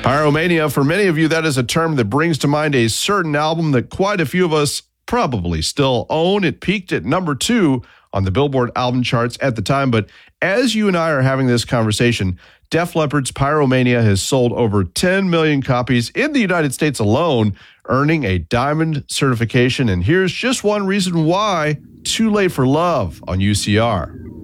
Pyromania, for many of you, that is a term that brings to mind a certain album that quite a few of us probably still own. It peaked at number 2 on the Billboard album charts at the time. But as you and I are having this conversation, Def Leppard's Pyromania has sold over 10 million copies in the United States alone, earning a diamond certification. And here's just one reason why: Too Late for Love on UCR.